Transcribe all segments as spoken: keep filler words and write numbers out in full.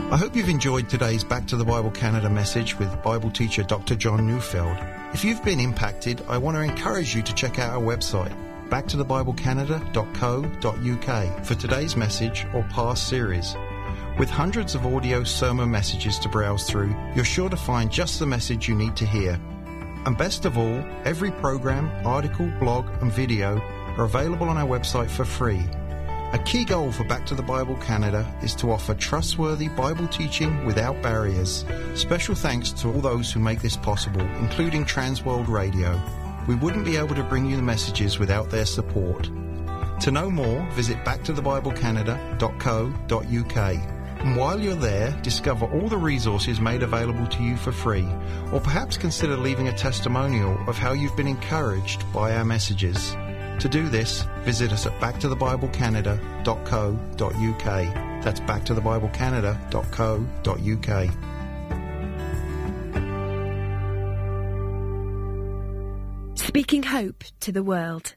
I hope you've enjoyed today's Back to the Bible Canada message with Bible teacher Doctor John Neufeld. If you've been impacted, I want to encourage you to check out our website, back to the bible canada dot co dot u k, for today's message or past series. With hundreds of audio sermon messages to browse through, you're sure to find just the message you need to hear. And best of all, every program, article, blog and video are available on our website for free. A key goal for Back to the Bible Canada is to offer trustworthy Bible teaching without barriers. Special thanks to all those who make this possible, including Transworld Radio. We wouldn't be able to bring you the messages without their support. To know more, visit back to the bible canada dot co dot u k. And while you're there, discover all the resources made available to you for free, or perhaps consider leaving a testimonial of how you've been encouraged by our messages. To do this, visit us at back to the bible canada dot co dot u k. That's back to the bible canada dot co dot u k. Speaking hope to the world.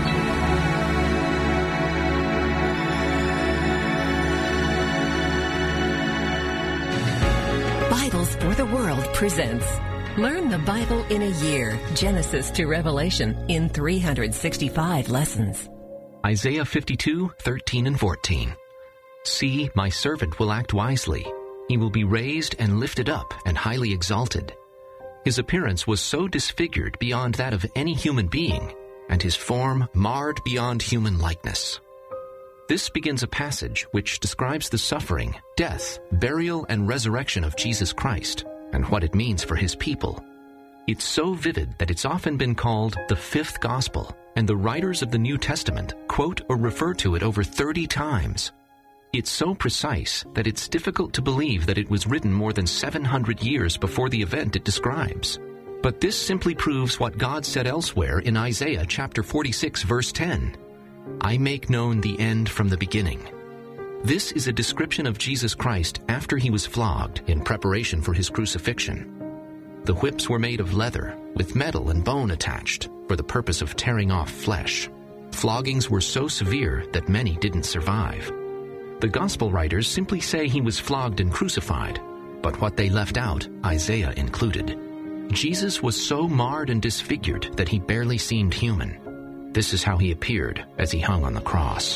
Bibles for the World presents Learn the Bible in a Year, Genesis to Revelation, in three hundred sixty-five lessons. Isaiah fifty-two, thirteen and fourteen. See, my servant will act wisely. He will be raised and lifted up and highly exalted. His appearance was so disfigured beyond that of any human being, and his form marred beyond human likeness. This begins a passage which describes the suffering, death, burial, and resurrection of Jesus Christ, and what it means for his people. It's so vivid that it's often been called the fifth gospel, and the writers of the New Testament quote or refer to it over thirty times. It's so precise that it's difficult to believe that it was written more than seven hundred years before the event it describes. But this simply proves what God said elsewhere in Isaiah chapter forty-six, verse ten. I make known the end from the beginning. This is a description of Jesus Christ after he was flogged in preparation for his crucifixion. The whips were made of leather, with metal and bone attached, for the purpose of tearing off flesh. Floggings were so severe that many didn't survive. The gospel writers simply say he was flogged and crucified, but what they left out, Isaiah included. Jesus was so marred and disfigured that he barely seemed human. This is how he appeared as he hung on the cross.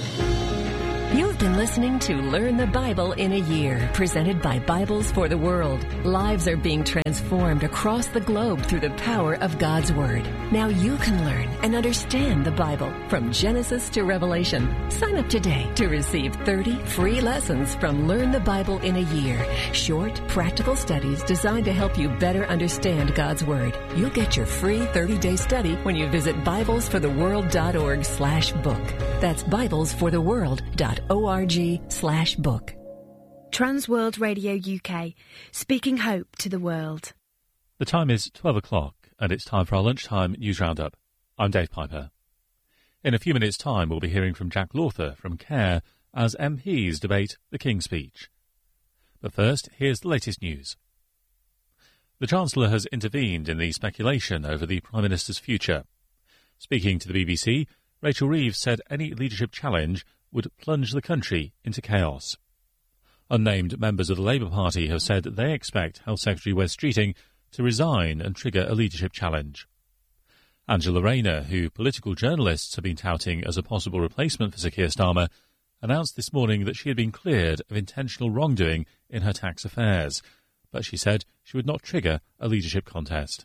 You've been listening to Learn the Bible in a Year, presented by Bibles for the World. Lives are being transformed across the globe through the power of God's Word. Now you can learn and understand the Bible from Genesis to Revelation. Sign up today to receive thirty free lessons from Learn the Bible in a Year. Short, practical studies designed to help you better understand God's Word. You'll get your free thirty-day study when you visit bibles for the world dot org slash book. That's bibles for the world dot org slash book. Transworld Radio U K, speaking hope to the world. The time is twelve o'clock, and it's time for our lunchtime news roundup. I'm Dave Piper. In a few minutes' time, we'll be hearing from Jack Lawther from CARE as M Ps debate the King's Speech. But first, here's the latest news. The Chancellor has intervened in the speculation over the Prime Minister's future. Speaking to the B B C, Rachel Reeves said any leadership challenge would plunge the country into chaos. Unnamed members of the Labour Party have said that they expect Health Secretary Wes Streeting to resign and trigger a leadership challenge. Angela Rayner, who political journalists have been touting as a possible replacement for Sir Keir Starmer, announced this morning that she had been cleared of intentional wrongdoing in her tax affairs, but she said she would not trigger a leadership contest.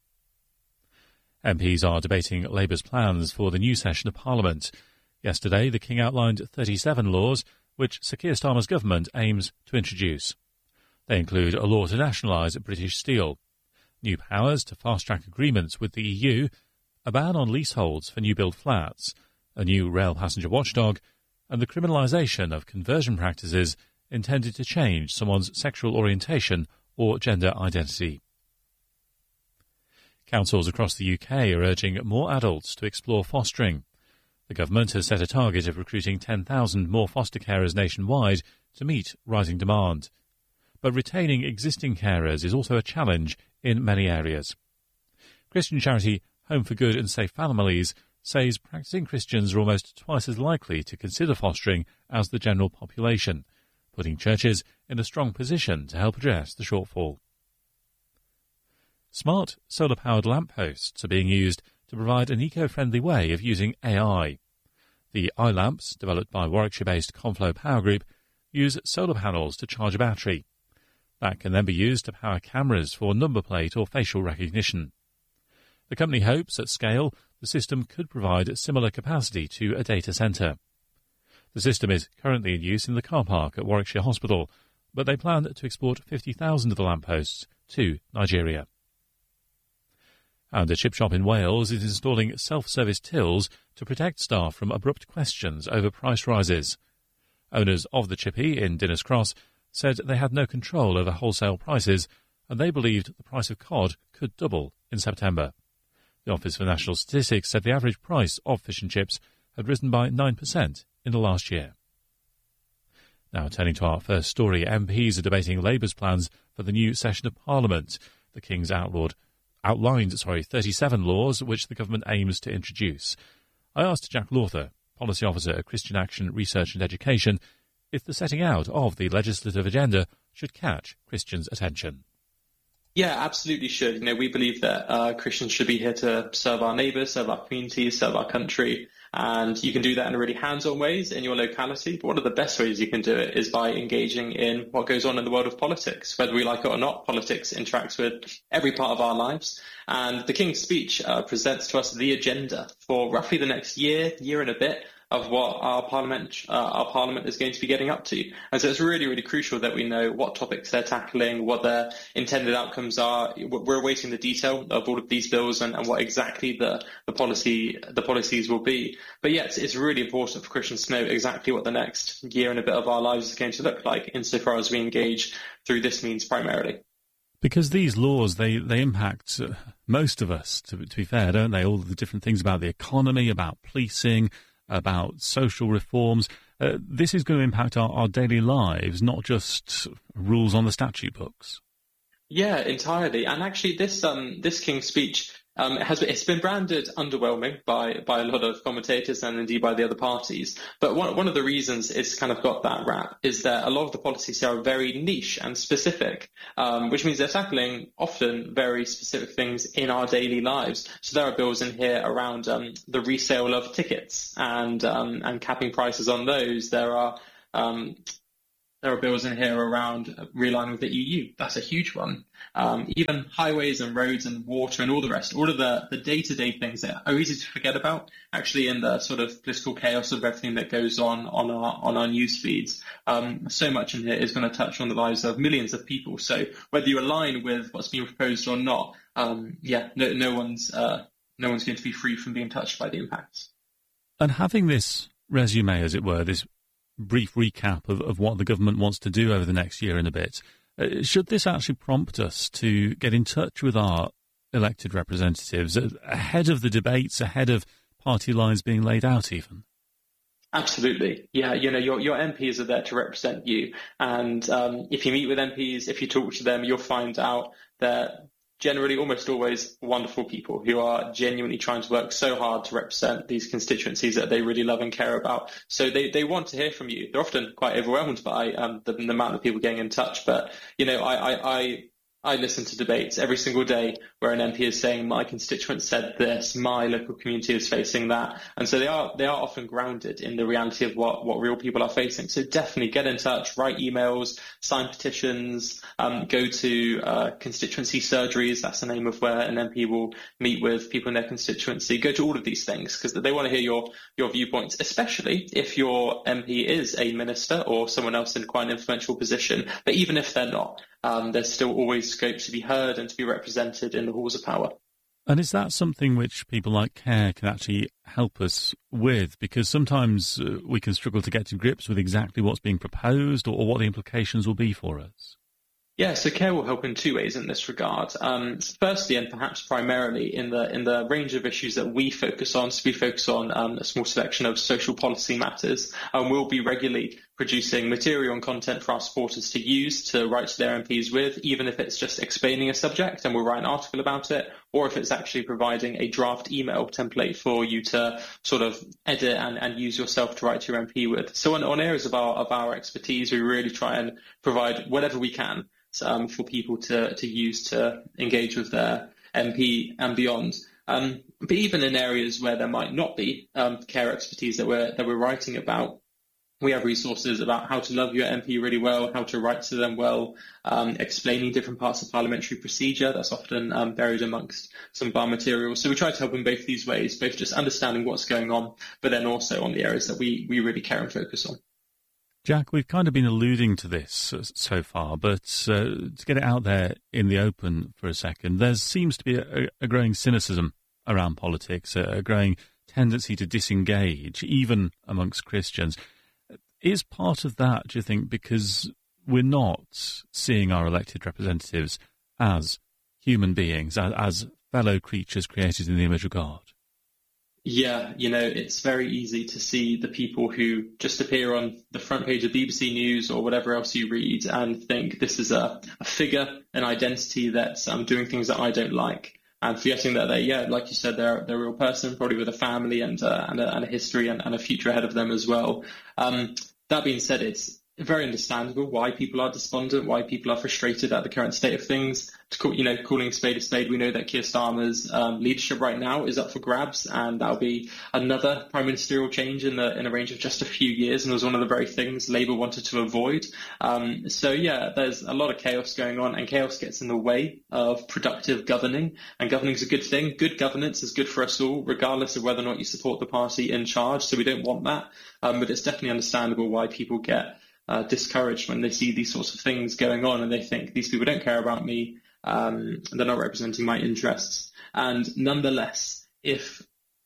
M Ps are debating Labour's plans for the new session of Parliament. Yesterday, the King outlined thirty-seven laws which Sir Keir Starmer's government aims to introduce. They include a law to nationalise British steel, new powers to fast-track agreements with the E U, a ban on leaseholds for new-build flats, a new rail passenger watchdog, and the criminalisation of conversion practices intended to change someone's sexual orientation or gender identity. Councils across the U K are urging more adults to explore fostering. The government has set a target of recruiting ten thousand more foster carers nationwide to meet rising demand. But retaining existing carers is also a challenge in many areas. Christian charity Home for Good and Safe Families says practising Christians are almost twice as likely to consider fostering as the general population, putting churches in a strong position to help address the shortfall. Smart solar-powered lampposts are being used to provide an eco-friendly way of using A I. The iLamps, developed by Warwickshire-based Conflow Power Group, use solar panels to charge a battery. That can then be used to power cameras for number plate or facial recognition. The company hopes at scale the system could provide similar capacity to a data centre. The system is currently in use in the car park at Warwickshire Hospital, but they plan to export fifty thousand of the lampposts to Nigeria. And a chip shop in Wales is installing self-service tills to protect staff from abrupt questions over price rises. Owners of the chippy in Dinas Cross said they had no control over wholesale prices, and they believed the price of cod could double in September. The Office for National Statistics said the average price of fish and chips had risen by nine percent in the last year. Now, turning to our first story, M Ps are debating Labour's plans for the new session of Parliament. The King's outlawed outlined sorry, thirty-seven laws which the government aims to introduce. I asked Jack Lawther, Policy Officer at Christian Action Research and Education, if the setting out of the legislative agenda should catch Christians' attention. Yeah, absolutely should. You know, we believe that uh, Christians should be here to serve our neighbours, serve our communities, serve our country. And you can do that in really hands-on ways in your locality. But one of the best ways you can do it is by engaging in what goes on in the world of politics. Whether we like it or not, politics interacts with every part of our lives. And the King's speech uh, presents to us the agenda for roughly the next year, year and a bit, of what our parliament uh, our parliament is going to be getting up to. And so it's really, really crucial that we know what topics they're tackling, what their intended outcomes are. We're awaiting the detail of all of these bills and, and what exactly the, the policy the policies will be. But yet it's really important for Christians to know exactly what the next year and a bit of our lives is going to look like, insofar as we engage through this means primarily. Because these laws, they, they impact uh, most of us, to, to be fair, don't they? All the different things about the economy, about policing, about social reforms. Uh, this is going to impact our, our daily lives, not just rules on the statute books. Yeah, entirely. And actually, this um, this King's speech um, has it's been branded underwhelming by by a lot of commentators and indeed by the other parties. But one one of the reasons it's kind of got that rap is that a lot of the policies here are very niche and specific, um, which means they're tackling often very specific things in our daily lives. So there are bills in here around um, the resale of tickets and um, and capping prices on those. There are um, There are bills in here around realigning with the E U. That's a huge one. Um, even highways and roads and water and all the rest, all of the, the day-to-day things that are easy to forget about, actually in the sort of political chaos of everything that goes on on our, on our news feeds. Um, so much in here is going to touch on the lives of millions of people. So whether you align with what's being proposed or not, um, yeah, no, no one's uh, no one's going to be free from being touched by the impacts. And having this resume, as it were, this brief recap of, of what the government wants to do over the next year and a bit, uh, should this actually prompt us to get in touch with our elected representatives ahead of the debates, ahead of party lines being laid out even? Absolutely. Yeah, you know, your your M Ps are there to represent you. And um, if you meet with M Ps, if you talk to them, you'll find out that generally almost always wonderful people who are genuinely trying to work so hard to represent these constituencies that they really love and care about. So they, they want to hear from you. They're often quite overwhelmed by um, the, the amount of people getting in touch. But, you know, I, I, I I listen to debates every single day where an M P is saying, my constituent said this, my local community is facing that. And so they are they are often grounded in the reality of what, what real people are facing. So definitely get in touch, write emails, sign petitions, um, go to uh, constituency surgeries. That's the name of where an M P will meet with people in their constituency. Go to all of these things because they want to hear your, your viewpoints, especially if your M P is a minister or someone else in quite an influential position. But even if they're not, Um, there's still always scope to be heard and to be represented in the halls of power. And is that something which people like CARE can actually help us with? Because sometimes uh, we can struggle to get to grips with exactly what's being proposed or, or what the implications will be for us. Yeah, so CARE will help in two ways in this regard. Um, firstly, and perhaps primarily, in the in the range of issues that we focus on. So we focus on um, a small selection of social policy matters, and we'll be regularly producing material and content for our supporters to use to write to their M Ps with, even if it's just explaining a subject and we'll write an article about it, or if it's actually providing a draft email template for you to sort of edit and, and use yourself to write to your M P with. So on, on areas of our of our expertise, we really try and provide whatever we can um, for people to, to use to engage with their M P and beyond. Um, but even in areas where there might not be um, care expertise that we're that we're writing about, we have resources about how to love your M P really well, how to write to them well, um, explaining different parts of parliamentary procedure. That's often um, buried amongst some of our materials. So we try to help in both these ways, both just understanding what's going on, but then also on the areas that we, we really care and focus on. Jack, we've kind of been alluding to this so far, but uh, to get it out there in the open for a second, there seems to be a, a growing cynicism around politics, a, a growing tendency to disengage, even amongst Christians. Is part of that, do you think, because we're not seeing our elected representatives as human beings, as, as fellow creatures created in the image of God? Yeah, you know, it's very easy to see the people who just appear on the front page of B B C News or whatever else you read and think this is a, a figure, an identity that's um, doing things that I don't like. And forgetting that they, yeah, like you said, they're, they're a real person, probably with a family and, uh, and, a, and a history and, and a future ahead of them as well. Um, that being said, it's very understandable why people are despondent, why people are frustrated at the current state of things. To call, you know, calling a spade a spade, we know that Keir Starmer's um, leadership right now is up for grabs, and that'll be another prime ministerial change in the in a range of just a few years, and it was one of the very things Labour wanted to avoid. Um, so yeah, there's a lot of chaos going on, and chaos gets in the way of productive governing, and governing is a good thing. Good governance is good for us all, regardless of whether or not you support the party in charge. So we don't want that, um, but it's definitely understandable why people get Uh, discouraged when they see these sorts of things going on and they think these people don't care about me, um, they're not representing my interests. And nonetheless, if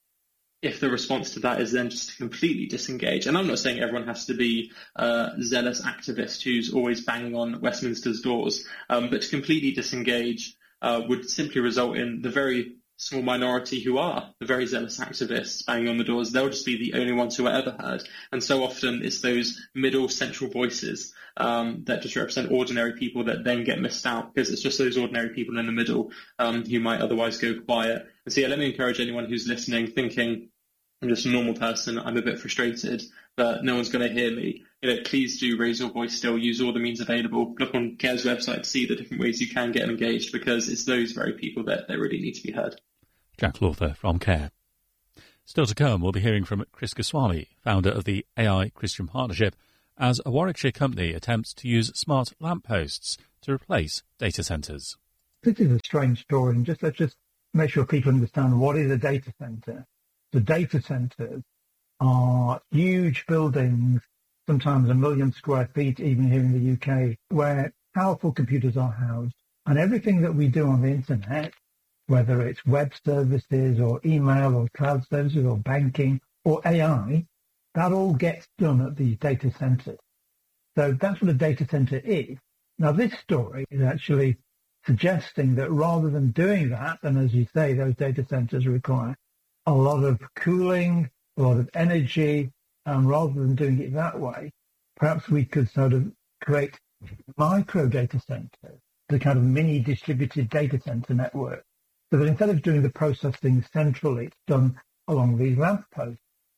if the response to that is then just to completely disengage, and I'm not saying everyone has to be a zealous activist who's always banging on Westminster's doors, um, but to completely disengage uh, would simply result in the very small minority who are the very zealous activists banging on the doors. They'll just be the only ones who are ever heard. And so often it's those middle central voices um, that just represent ordinary people that then get missed out, because it's just those ordinary people in the middle um, who might otherwise go quiet. And so yeah, let me encourage anyone who's listening, thinking, I'm just a normal person, I'm a bit frustrated, but no one's going to hear me. You know, please do raise your voice still, use all the means available. Look on CARE's website to see the different ways you can get engaged, because it's those very people that, that really need to be heard. Jack Lawther from CARE. Still to come, we'll be hearing from Chris Goswami, founder of the A I Christian Partnership, as a Warwickshire company attempts to use smart lampposts to replace data centres. This is a strange story, and just let's just make sure people understand what is a data centre. The data centres are huge buildings, sometimes a million square feet, even here in the U K, where powerful computers are housed. And everything that we do on the internet, whether it's web services or email or cloud services or banking or A I, that all gets done at these data centers. So that's what a data center is. Now, this story is actually suggesting that rather than doing that, and as you say, those data centers require a lot of cooling, a lot of energy, and rather than doing it that way, perhaps we could sort of create micro data centers, the kind of mini distributed data center network. So that instead of doing the processing centrally, it's done along these lampposts.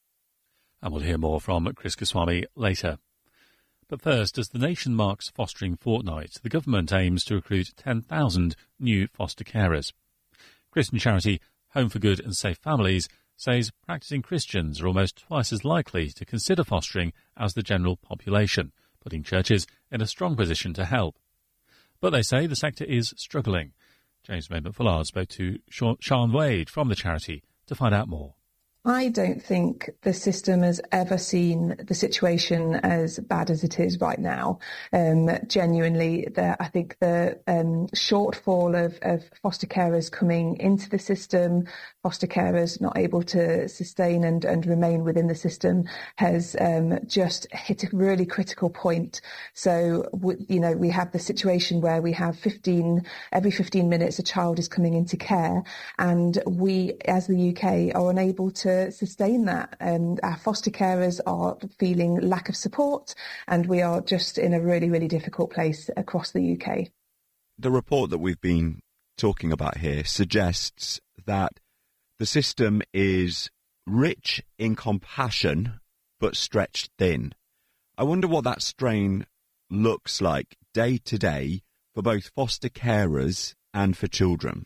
And we'll hear more from Chris Goswami later. But first, as the nation marks Fostering Fortnight, the government aims to recruit ten thousand new foster carers. Christian charity Home for Good and Safe Families says practising Christians are almost twice as likely to consider fostering as the general population, putting churches in a strong position to help. But they say the sector is struggling. James Maidment-Fullard spoke to Sian Wade from the charity to find out more. I don't think the system has ever seen the situation as bad as it is right now. Um, genuinely, the, I think the um, shortfall of, of foster carers coming into the system, foster carers not able to sustain and, and remain within the system has um, just hit a really critical point. So, w- you know, we have the situation where we have fifteen, every fifteen minutes a child is coming into care, and we, as the U K, are unable to to sustain that. And our foster carers are feeling lack of support, and we are just in a really, really difficult place across the U K. The report that we've been talking about here suggests that the system is rich in compassion, but stretched thin. I wonder what that strain looks like day to day for both foster carers and for children.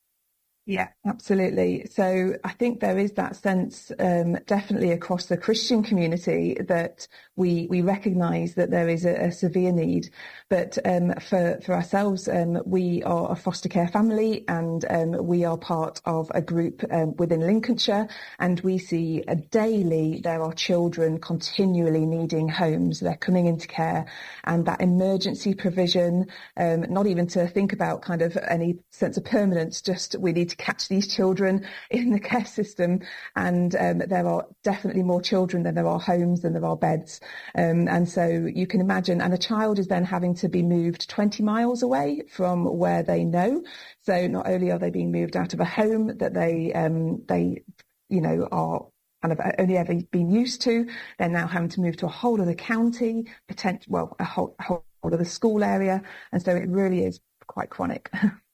Yeah, absolutely. So I think there is that sense um, definitely across the Christian community that we we recognise that there is a, a severe need. But um, for, for ourselves, um, we are a foster care family, and um, we are part of a group um, within Lincolnshire, and we see uh, daily there are children continually needing homes. They're coming into care, and that emergency provision, um, not even to think about kind of any sense of permanence, just we need to catch these children in the care system, and um, there are definitely more children than there are homes, than there are beds, um, and so you can imagine, and a child is then having to be moved twenty miles away from where they know. So not only are they being moved out of a home that they um, they you know are kind of only ever been used to, they're now having to move to a whole other county, potential well a whole, a whole other school area, and so it really is quite chronic.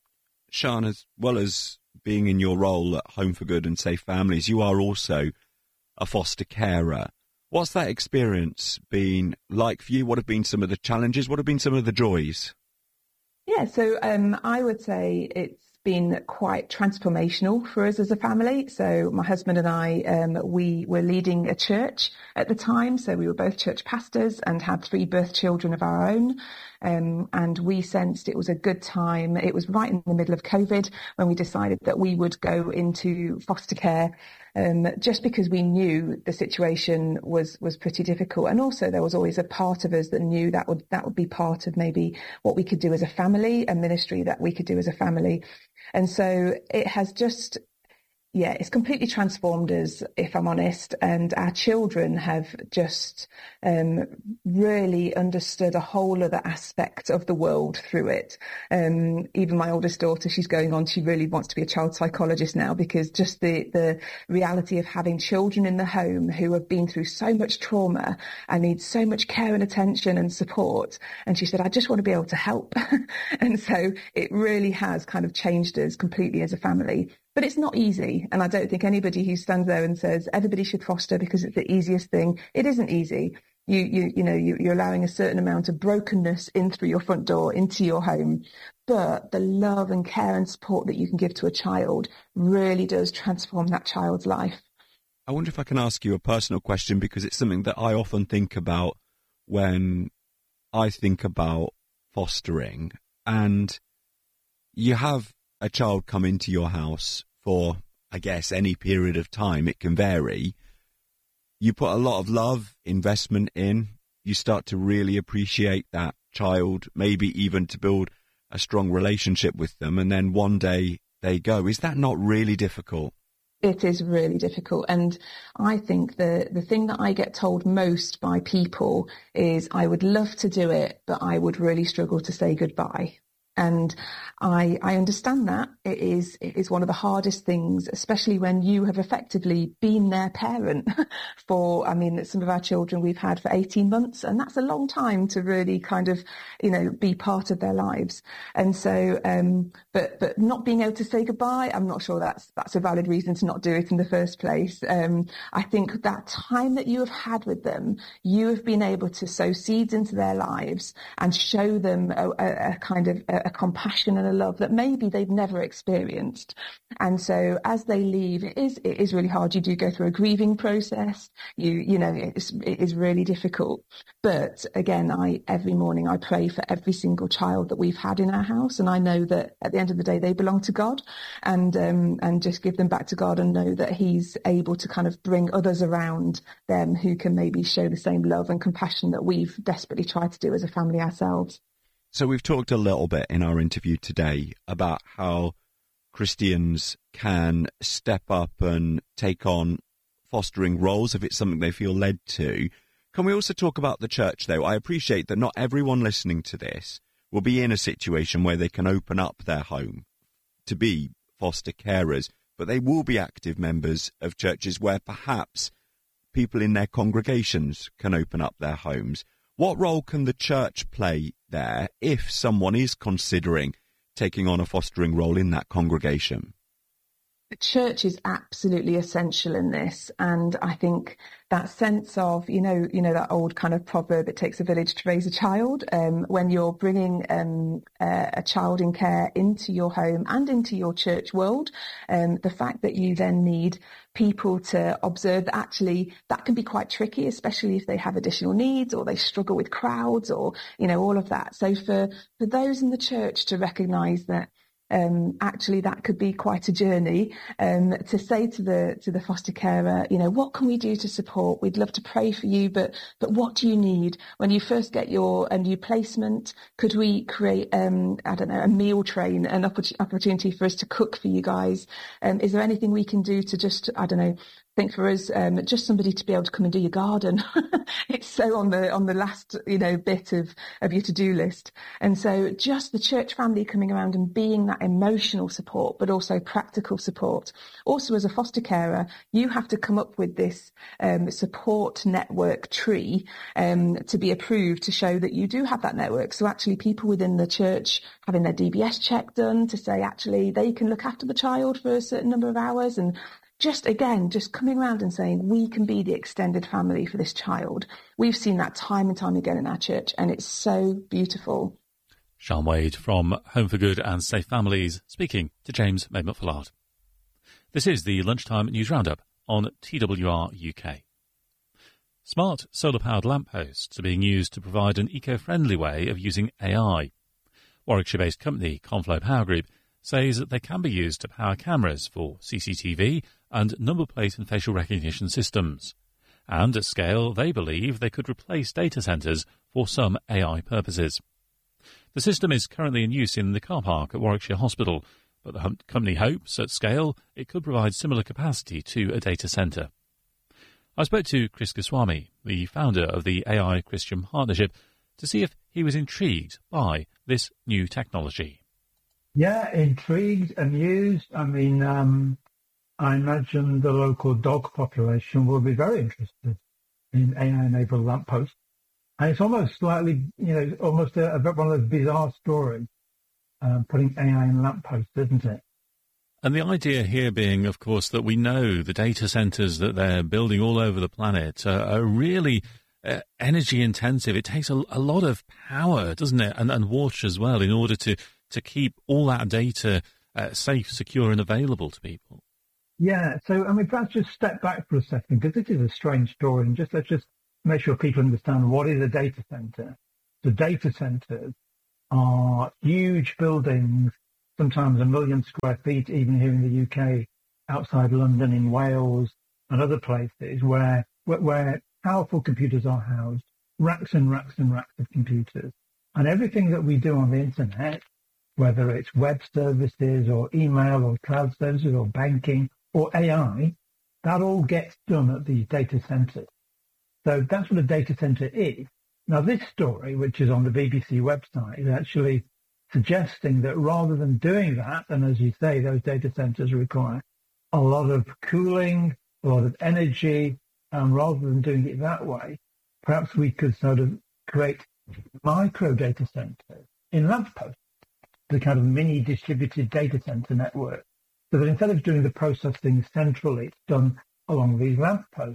Sian, as well as being in your role at Home for Good and Safe Families, you are also a foster carer. What's that experience been like for you? What have been some of the challenges? What have been some of the joys? Yeah, so um, I would say it's been quite transformational for us as a family. So my husband and I, um, we were leading a church at the time. So we were both church pastors and had three birth children of our own. Um, and we sensed it was a good time. It was right in the middle of COVID when we decided that we would go into foster care, um, just because we knew the situation was, was pretty difficult. And also there was always a part of us that knew that would, that would be part of maybe what we could do as a family, a ministry that we could do as a family. And so it has just, yeah, it's completely transformed us, if I'm honest, and our children have just um, really understood a whole other aspect of the world through it. Um, even my oldest daughter, she's going on, she really wants to be a child psychologist now, because just the, the reality of having children in the home who have been through so much trauma and need so much care and attention and support. And she said, I just want to be able to help. And so it really has kind of changed us completely as a family. But it's not easy. And I don't think anybody who stands there and says everybody should foster because it's the easiest thing, it isn't easy. You, you, you know, you, you're allowing a certain amount of brokenness in through your front door into your home. But the love and care and support that you can give to a child really does transform that child's life. I wonder if I can ask you a personal question, because it's something that I often think about when I think about fostering. And you have a child come into your house for, I guess, any period of time. It can vary. You put a lot of love, investment in. You start to really appreciate that child, maybe even to build a strong relationship with them. And then one day they go. Is that not really difficult? It is really difficult. And I think the, the thing that I get told most by people is I would love to do it, but I would really struggle to say goodbye. And I, I understand that it is, it is one of the hardest things, especially when you have effectively been their parent for, I mean, some of our children we've had for eighteen months, and that's a long time to really kind of, you know, be part of their lives. And so, um, but, but not being able to say goodbye, I'm not sure that's, that's a valid reason to not do it in the first place. Um, I think that time that you have had with them, you have been able to sow seeds into their lives and show them a, a, a kind of a, a compassion and a love that maybe they've never experienced. And so as they leave, it is, it is really hard. You do go through a grieving process. You, you know, it's, it is really difficult. But again, I, every morning I pray for every single child that we've had in our house. And I know that at the end of the day, they belong to God, and, um, and just give them back to God and know that he's able to kind of bring others around them who can maybe show the same love and compassion that we've desperately tried to do as a family ourselves. So we've talked a little bit in our interview today about how Christians can step up and take on fostering roles if it's something they feel led to. Can we also talk about the church, though? I appreciate that not everyone listening to this will be in a situation where they can open up their home to be foster carers, but they will be active members of churches where perhaps people in their congregations can open up their homes. What role can the church play there if someone is considering taking on a fostering role in that congregation? The church is absolutely essential in this, and I think that sense of, you know, you know that old kind of proverb, it takes a village to raise a child. Um, when you're bringing um, a, a child in care into your home and into your church world, um, the fact that you then need people to observe that actually that can be quite tricky, especially if they have additional needs or they struggle with crowds or, you know, all of that. So for, for those in the church to recognise that Um, actually, that could be quite a journey, um, to say to the to the foster carer, you know, what can we do to support? We'd love to pray for you, but but what do you need? When you first get your a new placement, could we create, um, I don't know, a meal train, an oppor- opportunity for us to cook for you guys? Um, is there anything we can do to just, I don't know, think for us, um, just somebody to be able to come and do your garden. It's so on the on the last, you know, bit of, of your to-do list. And so just the church family coming around and being that emotional support, but also practical support. Also, as a foster carer, you have to come up with this um, support network tree um, to be approved to show that you do have that network. So actually people within the church having their D B S check done to say actually they can look after the child for a certain number of hours, and just, again, just coming around and saying we can be the extended family for this child. We've seen that time and time again in our church, and it's so beautiful. Sian Wade from Home for Good and Safe Families speaking to James Maidment-Fullard. This is the Lunchtime News Roundup on T W R U K. Smart solar-powered lampposts are being used to provide an eco-friendly way of using A I. Warwickshire-based company Conflow Power Group says that they can be used to power cameras for C C T V and number plate and facial recognition systems. And at scale, they believe they could replace data centres for some A I purposes. The system is currently in use in the car park at Warwickshire Hospital, but the company hopes at scale it could provide similar capacity to a data centre. I spoke to Chris Goswami, the founder of the A I Christian Partnership, to see if he was intrigued by this new technology. Yeah, intrigued, amused. I mean, um, I imagine the local dog population will be very interested in A I-enabled lampposts. And it's almost slightly, you know, almost a, a, one of those bizarre stories, um, putting A I in lampposts, isn't it? And the idea here being, of course, that we know the data centres that they're building all over the planet are, are really uh, energy intensive. It takes a, a lot of power, doesn't it, and, and water as well, in order to to keep all that data uh, safe, secure and available to people. Yeah, so, I mean, perhaps just step back for a second, because this is a strange story, and just let's just make sure people understand what is a data centre. The data centres are huge buildings, sometimes a million square feet, even here in the U K, outside London, in Wales and other places, where, where, where powerful computers are housed, racks and racks and racks of computers. And everything that we do on the internet, whether it's web services or email or cloud services or banking or A I, that all gets done at these data centers. So that's what a data center is. Now, this story, which is on the B B C website, is actually suggesting that rather than doing that, and as you say, those data centers require a lot of cooling, a lot of energy, and rather than doing it that way, perhaps we could sort of create micro data centers in lampposts, the kind of mini distributed data center network, so that instead of doing the processing centrally, it's done along these lampposts.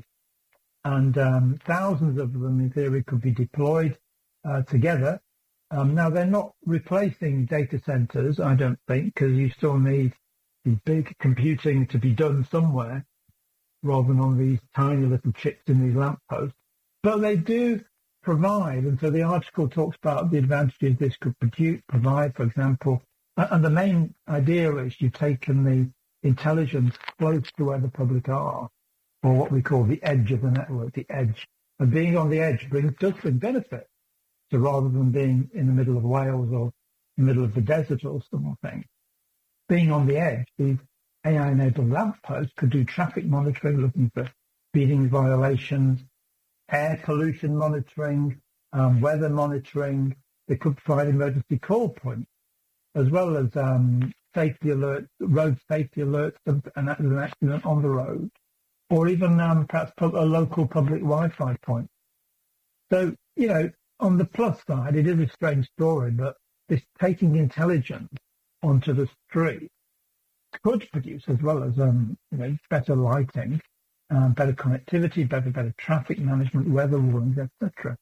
And um, thousands of them, in theory, could be deployed uh, together. Um, now, they're not replacing data centers, I don't think, because you still need the big computing to be done somewhere, rather than on these tiny little chips in these lampposts. But they do provide, and so the article talks about the advantages this could produce, provide, for example, and the main idea is you've taken the intelligence close to where the public are, or what we call the edge of the network, the edge. And being on the edge brings, does bring benefit. So rather than being in the middle of Wales or in the middle of the desert or something, being on the edge, these A I-enabled lampposts could do traffic monitoring, looking for speeding violations, air pollution monitoring, um, weather monitoring. They could provide emergency call points, as well as um, safety alerts, road safety alerts, and and there's an accident on the road, or even um, perhaps a local public Wi-Fi point. So, you know, on the plus side, it is a strange story, but this taking intelligence onto the street could produce, as well as um, you know, better lighting, um, better connectivity, better better traffic management, weather warnings, et cetera.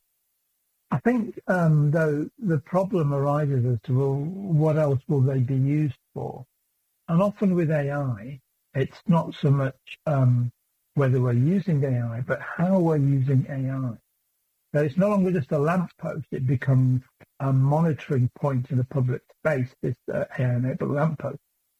I think, um, though, the problem arises as to, well, what else will they be used for? And often with A I, it's not so much um, whether we're using A I, but how we're using A I. So it's no longer just a lamppost, it becomes a monitoring point in a public space, this uh, A I-enabled lamppost.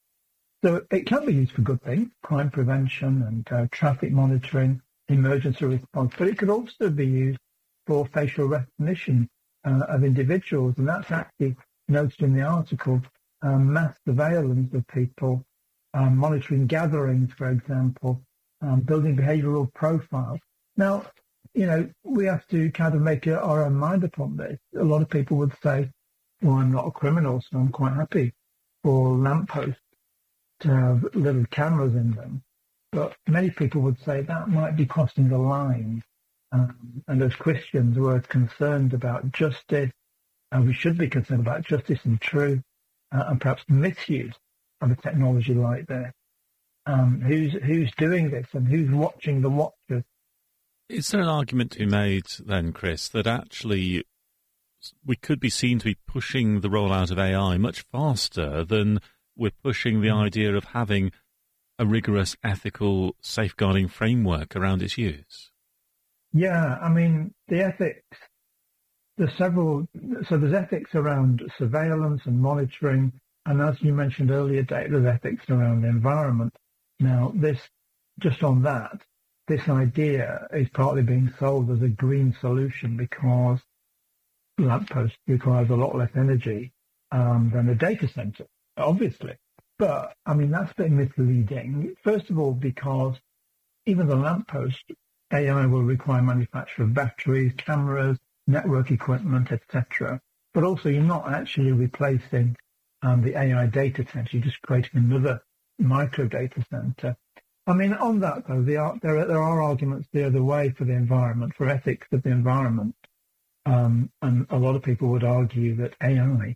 So it can be used for good things, crime prevention and uh, traffic monitoring, emergency response, but it could also be used for facial recognition uh, of individuals, and that's actually noted in the article, um, mass surveillance of people, um, monitoring gatherings, for example, um, building behavioral profiles. Now, you know, we have to kind of make our own mind upon this. A lot of people would say, well, I'm not a criminal, so I'm quite happy for lampposts to have little cameras in them. But many people would say that might be crossing the line. Um, and as Christians, we're concerned about justice, and we should be concerned about justice and truth, uh, and perhaps misuse of a technology like this. Um, who's who's doing this, and who's watching the watchers? Is there an argument to be made then, Chris, that actually we could be seen to be pushing the rollout of A I much faster than we're pushing the idea of having a rigorous ethical safeguarding framework around its use? Yeah, I mean, the ethics, there's several, so there's ethics around surveillance and monitoring, and as you mentioned earlier, Dave, there's ethics around the environment. Now, this, just on that, this idea is partly being sold as a green solution because lamppost requires a lot less energy um, than a data center, obviously. But, I mean, that's a bit misleading. First of all, because even the lamppost, A I will require manufacture of batteries, cameras, network equipment, et cetera. But also, you're not actually replacing um, the A I data center. You're just creating another micro data center. I mean, on that, though, there are, there are, there are arguments the other way for the environment, for ethics of the environment. Um, and a lot of people would argue that A I,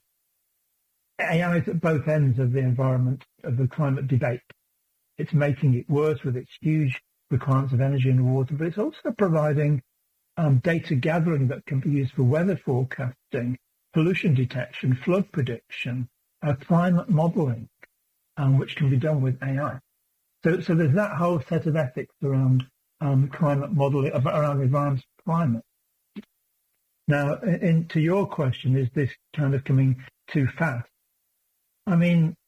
A I is at both ends of the environment, of the climate debate. It's making it worse with its huge requirements of energy and water, but it's also providing um, data gathering that can be used for weather forecasting, pollution detection, flood prediction, uh, climate modeling, um, which can be done with A I. So, so there's that whole set of ethics around um, climate modeling, around the environment's climate. Now, in, to your question, is this kind of coming too fast? I mean,